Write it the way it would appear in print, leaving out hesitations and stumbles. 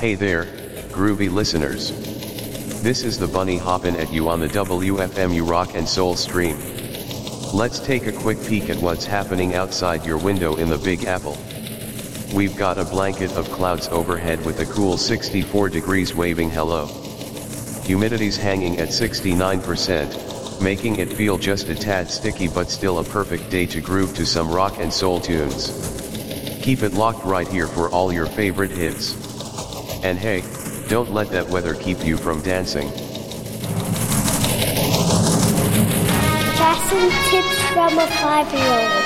Hey there, groovy listeners. This is the Bunny hoppin' at you on the WFMU Rock and Soul stream. Let's take a quick peek at what's happening outside your window in the Big Apple. We've got a blanket of clouds overhead with a cool 64 degrees waving hello. Humidity's hanging at 69%, making it feel just a tad sticky but still a perfect day to groove to some rock and soul tunes. Keep it locked right here for all your favorite hits. And hey, don't let that weather keep you from dancing. Fashion tips from a 5-year-old.